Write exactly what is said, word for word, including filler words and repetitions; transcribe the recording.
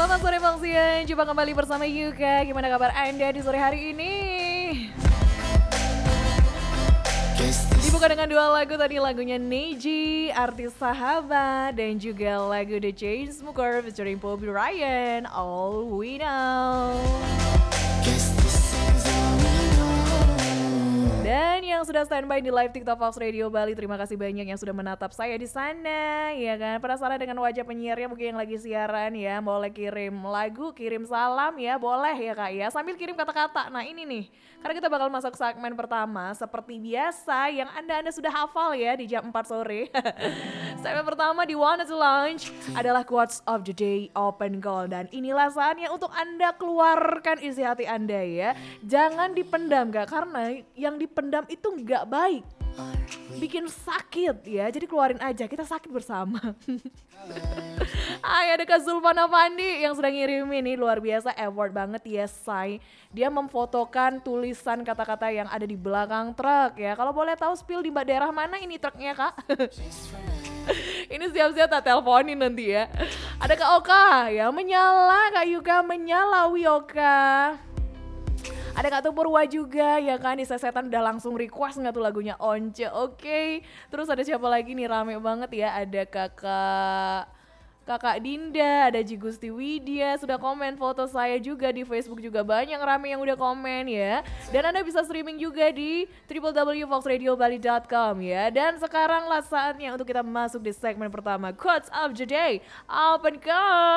Selamat sore Bang Sian, jumpa kembali bersama Yuka. Gimana kabar Anda di sore hari ini? Dibuka dengan dua lagu tadi, lagunya Neji, Artis Sahabat, dan juga lagu The Chainsmokers featuring Bobby Ryan, All We Know. Dan yang sudah standby di live TikTok Fox Radio Bali, terima kasih banyak yang sudah menatap saya di sana, ya kan? Penasaran dengan wajah penyiarnya mungkin yang lagi siaran ya, boleh kirim lagu, kirim salam ya, boleh ya Kak ya, sambil kirim kata-kata. Nah ini nih, karena kita bakal masuk segmen pertama, seperti biasa yang Anda-Anda sudah hafal ya di jam empat sore. Segmen pertama di Wanna to Launch adalah Quotes of the Day Open Call, dan inilah saatnya untuk Anda keluarkan isi hati Anda ya. Jangan dipendam Kak, karena yang dipendam itu nggak baik, bikin sakit ya, jadi keluarin aja, kita sakit bersama. Ay, ada Kak Zulfana Fandi yang sudah ngirimin nih, luar biasa, effort banget ya say. Dia memfotokan tulisan kata-kata yang ada di belakang truk ya. Kalau boleh tahu spill di daerah mana ini truknya Kak? Ini siap-siap tak teleponin nanti ya. Ada Kak Oka ya, menyala Kak Yuka, menyala Wioka. Ada Kak Tupurwa juga ya kan, di sesetan udah langsung request nggak tuh lagunya Once, oke. Okay. Terus ada siapa lagi nih, rame banget ya, ada kakak kakak Dinda, ada Ji Gusti Widya, sudah komen foto saya juga di Facebook, juga banyak rame yang udah komen ya. Dan Anda bisa streaming juga di w w w titik fox radio bali titik com ya. Dan sekarang lah saatnya untuk kita masuk di segmen pertama, Quotes of the Day Open Call.